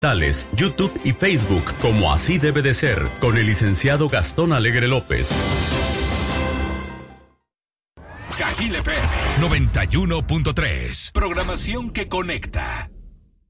YouTube y Facebook como Así Debe de Ser, con el licenciado Gastón Alegre López. Cajil FM 91.3. Programación que conecta.